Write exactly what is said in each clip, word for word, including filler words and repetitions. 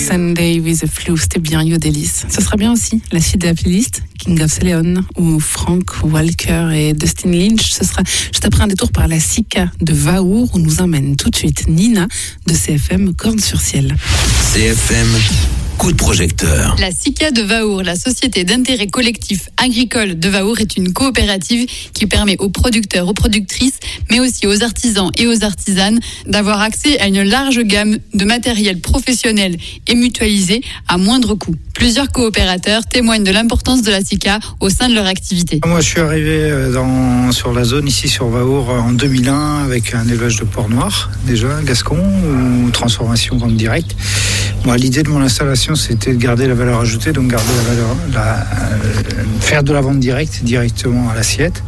Sunday with the Flu, c'était bien Yodelis. Ce sera bien aussi la suite de la playlist, King of Leon, ou Frank Walker et Dustin Lynch. Ce sera juste après un détour par la Sika de Vahour, où nous emmène tout de suite Nina de C F M Corne sur Ciel. C F M, coup de projecteur. La Sika de Vahour, la société d'intérêt collectif agricole de Vahour, est une coopérative qui permet aux producteurs, aux productrices, mais aussi aux artisans et aux artisanes d'avoir accès à une large gamme de matériel professionnel et mutualisé à moindre coût. Plusieurs coopérateurs témoignent de l'importance de la Sika au sein de leur activité. Moi, je suis arrivé dans, sur la zone ici sur Vahour en deux mille un avec un élevage de porc noir, déjà, Gascon, ou transformation vente directe. Moi, l'idée de mon installation, c'était de garder la valeur ajoutée, donc garder la valeur, la, euh, faire de la vente directe directement à l'assiette.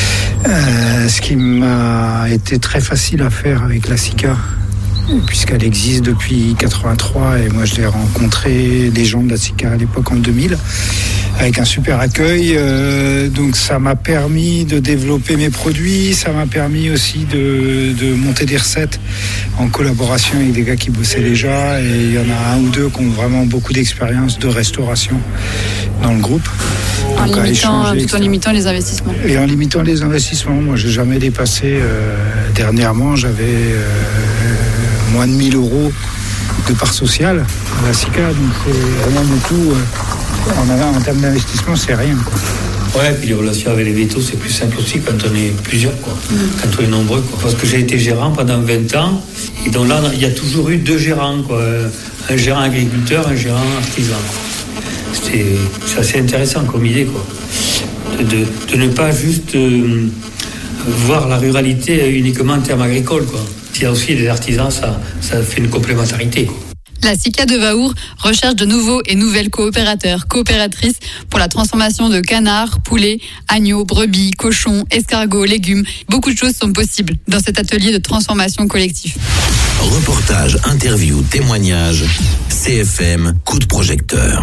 Euh, ce qui m'a été très facile à faire avec la Sika, puisqu'elle existe depuis quatre-vingt-trois et moi je l'ai rencontré des gens de la Sika à l'époque en deux mille avec un super accueil, euh, donc ça m'a permis de développer mes produits, ça m'a permis aussi de, de monter des recettes en collaboration avec des gars qui bossaient déjà, et il y en a un ou deux qui ont vraiment beaucoup d'expérience de restauration dans le groupe. En limitant, échanger, tout en limitant les investissements. Et en limitant les investissements, moi j'ai jamais dépassé, euh, dernièrement j'avais euh, moins de mille euros de part sociale à la Sika, donc c'est rien du tout. Euh, en, en termes d'investissement, c'est rien, quoi. Ouais, puis les relations avec les vétos, c'est plus simple aussi quand on est plusieurs, quoi. Mmh. Quand on est nombreux, quoi. Parce que j'ai été gérant pendant vingt ans, et donc là, il y a toujours eu deux gérants, quoi. Un gérant agriculteur, un gérant artisan. C'était, c'est assez intéressant comme idée, quoi. De, de, de ne pas juste euh, voir la ruralité uniquement en termes agricoles, quoi. Il y a aussi des artisans, ça, ça fait une complémentarité, quoi. La Sika de Vahour recherche de nouveaux et nouvelles coopérateurs, coopératrices pour la transformation de canards, poulets, agneaux, brebis, cochons, escargots, légumes. Beaucoup de choses sont possibles dans cet atelier de transformation collective. Reportage, interview, témoignage, C F M, coup de projecteur.